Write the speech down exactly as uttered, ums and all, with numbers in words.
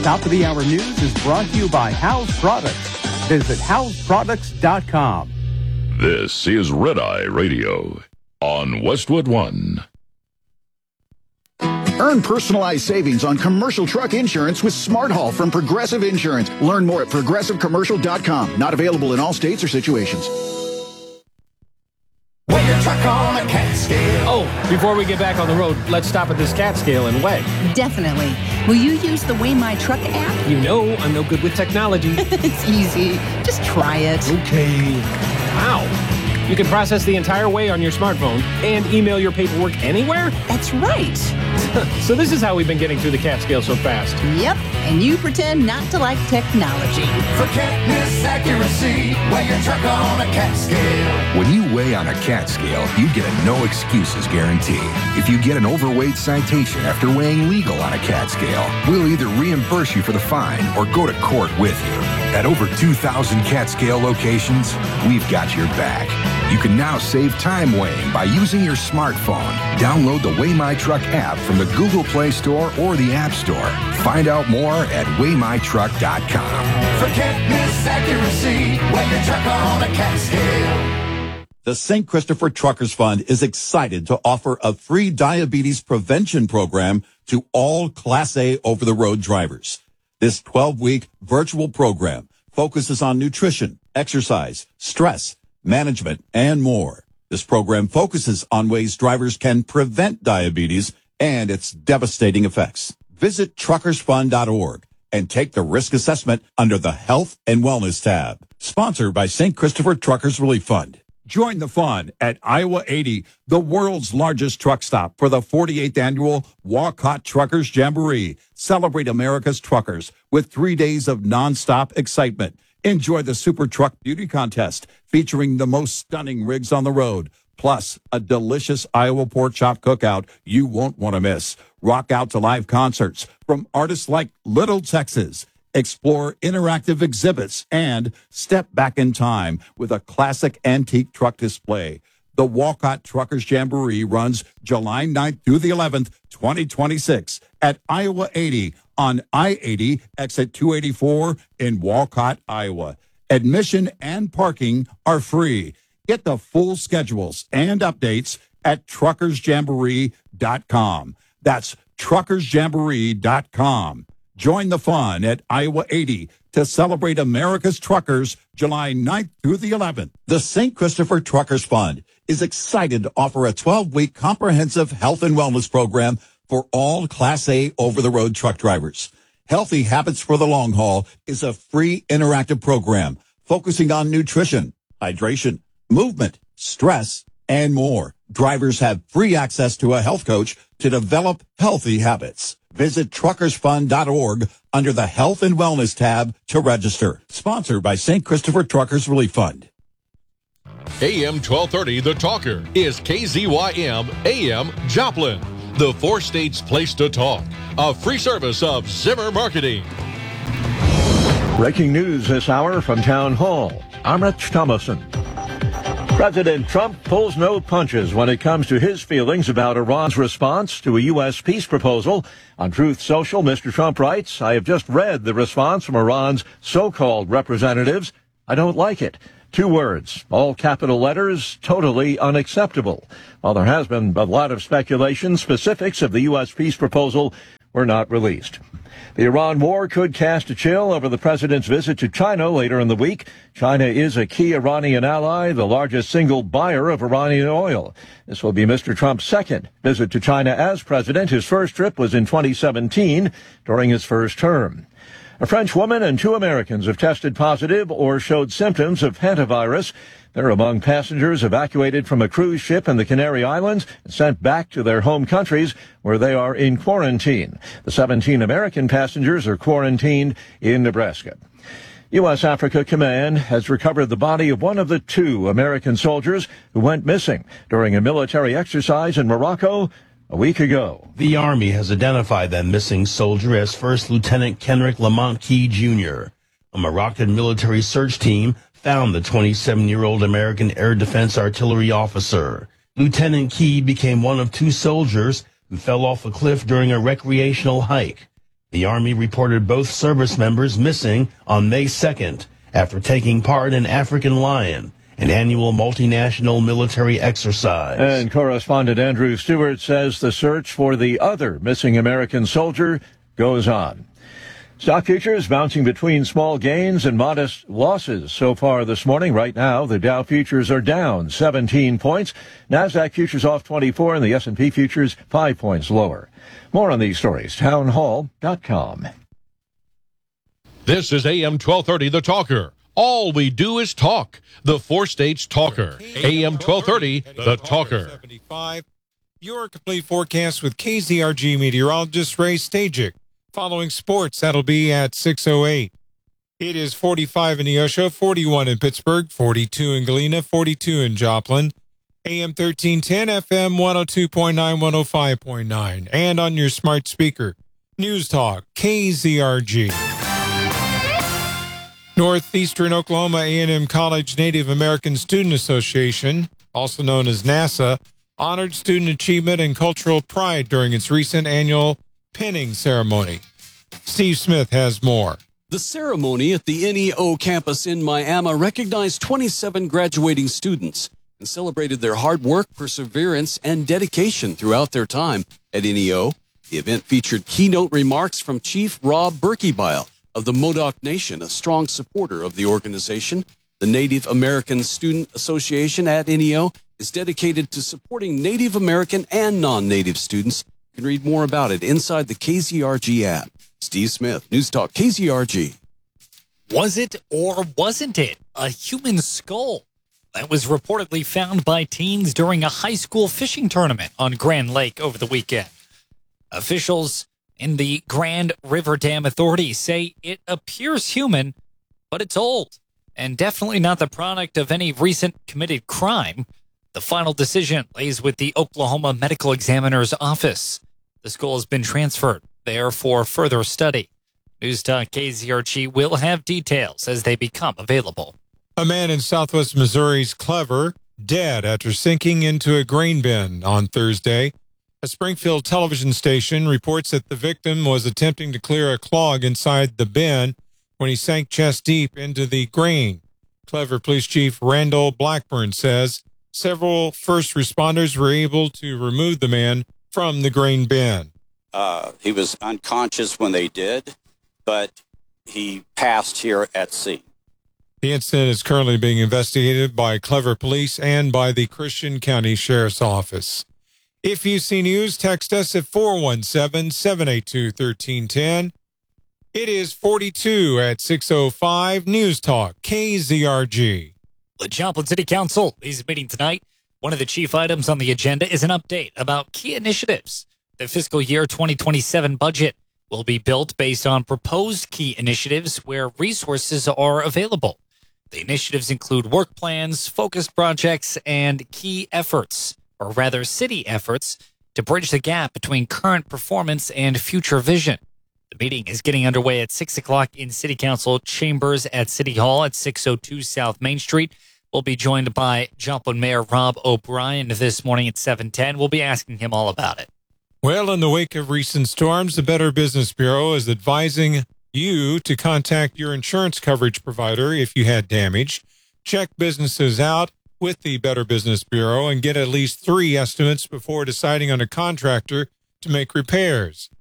Top of the Hour News is brought to you by House Products. Visit house products dot com. This is Red Eye Radio on Westwood One. Earn personalized savings on commercial truck insurance with Smart Haul from Progressive Insurance. Learn more at progressive commercial dot com. Not available in all states or situations. Weigh your truck on a cat scale. Oh, before we get back on the road, let's stop at this cat scale and weigh. Definitely. Will you use the Weigh My Truck app? You know I'm no good with technology. It's easy. Just try it. Okay. Wow. You can process the entire weigh on your smartphone and email your paperwork anywhere? That's right. So this is how we've been getting through the cat scale so fast. Yep. And you pretend not to like technology. For can't miss accuracy, weigh your truck on a cat scale. When you weigh on a cat scale, you get a no excuses guarantee. If you get an overweight citation after weighing legal on a cat scale, we'll either reimburse you for the fine or go to court with you. At over two thousand cat scale locations, we've got your back. You can now save time weighing by using your smartphone. Download the Weigh My Truck app from the Google Play Store or the App Store. Find out more at weigh my truck dot com. For can't miss accuracy, weigh your truck on a cat scale. The Saint Christopher Truckers Fund is excited to offer a free diabetes prevention program to all Class A over-the-road drivers. This twelve-week virtual program focuses on nutrition, exercise, stress, management, and more. This program focuses on ways drivers can prevent diabetes and its devastating effects. Visit truckers fund dot org and take the risk assessment under the Health and Wellness tab. Sponsored by Saint Christopher Truckers Relief Fund. Join the fun at Iowa eighty, the world's largest truck stop, for the forty-eighth annual Walcott Truckers Jamboree. Celebrate America's truckers with three days of nonstop excitement. Enjoy the Super Truck Beauty Contest featuring the most stunning rigs on the road, plus a delicious Iowa pork chop cookout you won't want to miss. Rock out to live concerts from artists like Little Texas. Explore interactive exhibits and step back in time with a classic antique truck display. The Walcott Truckers Jamboree runs July ninth through the eleventh, twenty twenty-six at Iowa eighty on I eighty, exit two eighty-four in Walcott, Iowa. Admission and parking are free. Get the full schedules and updates at truckers jamboree dot com. That's truckers jamboree dot com. Join the fun at Iowa eighty to celebrate America's truckers July ninth through the eleventh. The Saint Christopher Truckers Fund is excited to offer a twelve-week comprehensive health and wellness program for all Class A over-the-road truck drivers. Healthy Habits for the Long Haul is a free interactive program focusing on nutrition, hydration, movement, stress, and more. Drivers have free access to a health coach to develop healthy habits. Visit truckers fund dot org under the Health and Wellness tab to register. Sponsored by Saint Christopher Truckers Relief Fund. A M twelve thirty, The Talker, is K Z Y M A M Joplin, the four states place to talk. A free service of Zimmer Marketing. Breaking news this hour from Town Hall. I'm Rich Thomason. President Trump pulls no punches when it comes to his feelings about Iran's response to a U S peace proposal. On Truth Social, Mister Trump writes, I have just read the response from Iran's so-called representatives. I don't like it. Two words, all capital letters, totally unacceptable. While there has been a lot of speculation, specifics of the U S peace proposal were not released. The Iran war could cast a chill over the president's visit to China later in the week. China is a key Iranian ally, the largest single buyer of Iranian oil. This will be Mister Trump's second visit to China as president. His first trip was in twenty seventeen during his first term. A French woman and two Americans have tested positive or showed symptoms of hantavirus. They're among passengers evacuated from a cruise ship in the Canary Islands and sent back to their home countries where they are in quarantine. The seventeen American passengers are quarantined in Nebraska. U S Africa Command has recovered the body of one of the two American soldiers who went missing during a military exercise in Morocco a week ago. The Army has identified that missing soldier as First Lieutenant Kenrick Lamont Key Junior A Moroccan military search team found the twenty-seven-year-old American Air Defense Artillery officer. Lieutenant Key became one of two soldiers who fell off a cliff during a recreational hike. The Army reported both service members missing on May second after taking part in African Lion, an annual multinational military exercise. And correspondent Andrew Stewart says the search for the other missing American soldier goes on. Stock futures bouncing between small gains and modest losses so far this morning. Right now, the Dow futures are down seventeen points. NASDAQ futures off twenty-four, and the S and P futures five points lower. More on these stories, town hall dot com. This is A M twelve thirty, The Talker. All we do is talk. The Four States Talker. A M twelve thirty, The Talker. seventy-five. Your complete forecast with K Z R G meteorologist Ray Stajic. Following sports, that'll be at six oh eight. It is forty-five in Neosho, forty-one in Pittsburgh, forty-two in Galena, forty-two in Joplin. A M thirteen ten, F M one oh two point nine, one oh five point nine. And on your smart speaker, News Talk, K Z R G. Northeastern Oklahoma A and M College Native American Student Association, also known as NASA, honored student achievement and cultural pride during its recent annual pinning ceremony. Steve Smith has more. The ceremony at the N E O campus in Miami recognized twenty-seven graduating students and celebrated their hard work, perseverance, and dedication throughout their time at N E O. The event featured keynote remarks from Chief Rob Berkebile of the Modoc Nation, a strong supporter of the organization. The Native American Student Association at N E O is dedicated to supporting Native American and non-Native students. You can read more about it inside the K Z R G app. Steve Smith, News Talk, K Z R G. Was it or wasn't it a human skull that was reportedly found by teens during a high school fishing tournament on Grand Lake over the weekend? Officials in the Grand River Dam Authority say it appears human, but it's old and definitely not the product of any recent committed crime. The final decision lays with the Oklahoma Medical Examiner's Office. The skull has been transferred there for further study. News Talk K Z R G will have details as they become available. A man in southwest Missouri's Clever dead after sinking into a grain bin on Thursday. A Springfield television station reports that the victim was attempting to clear a clog inside the bin when he sank chest deep into the grain. Clever Police Chief Randall Blackburn says several first responders were able to remove the man from the grain bin. Uh, he was unconscious when they did, but he passed here at sea. The incident is currently being investigated by Clever Police and by the Christian County Sheriff's Office. If you see news, text us at four one seven, seven eight two, one three one zero. It is forty-two at six oh five. News Talk, K Z R G. The Joplin City Council is meeting tonight. One of the chief items on the agenda is an update about key initiatives. The fiscal year twenty twenty-seven budget will be built based on proposed key initiatives where resources are available. The initiatives include work plans, focused projects, and key efforts, or rather city efforts, to bridge the gap between current performance and future vision. The meeting is getting underway at six o'clock in City Council chambers at City Hall at six oh two South Main Street. We'll be joined by Joplin Mayor Rob O'Brien this morning at seven ten. We'll be asking him all about it. Well, in the wake of recent storms, the Better Business Bureau is advising you to contact your insurance coverage provider if you had damage. Check businesses out with the Better Business Bureau and get at least three estimates before deciding on a contractor to make repairs.